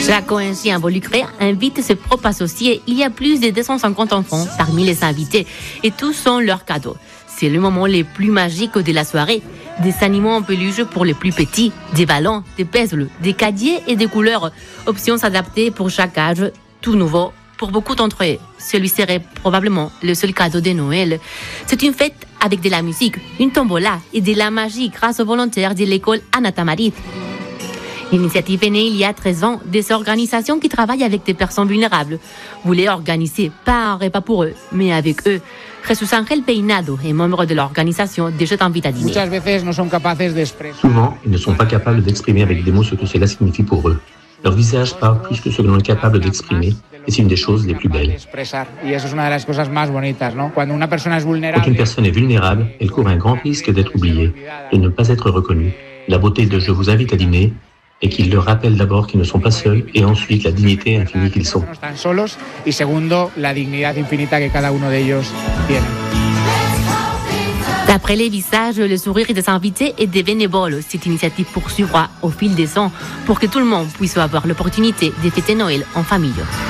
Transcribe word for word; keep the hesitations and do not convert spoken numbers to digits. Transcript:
Chaque O N G involucrée invite ses propres associés. Il y a plus de deux cent cinquante enfants parmi les invités et tous ont leurs cadeaux. C'est le moment le plus magique de la soirée. Des animaux en peluche pour les plus petits, des ballons, des puzzles, des cahiers et des couleurs. Options adaptées pour chaque âge, tout nouveau. Pour beaucoup d'entre eux, celui serait probablement le seul cadeau de Noël. C'est une fête avec de la musique, une tombola et de la magie grâce aux volontaires de l'école Anna Tamarit. L'initiative est née il y a treize ans. Des organisations qui travaillent avec des personnes vulnérables voulaient organiser pas un repas pour eux, mais avec eux. Jesús Ángel Peinado est membre de l'organisation des Jeux t'invitent à dîner. Souvent, ils ne sont pas capables d'exprimer avec des mots ce que cela signifie pour eux. Leur visage parle plus que ce que l'on est capable d'exprimer, et c'est une des choses les plus belles. Quand une personne est vulnérable, elle court un grand risque d'être oubliée, de ne pas être reconnue. La beauté de Je vous invite à dîner est qu'ils leur rappellent d'abord qu'ils ne sont pas seuls, et ensuite la dignité infinie qu'ils sont. D'après les visages, le sourire des invités et des bénévoles, cette initiative poursuivra au fil des ans pour que tout le monde puisse avoir l'opportunité de fêter Noël en famille.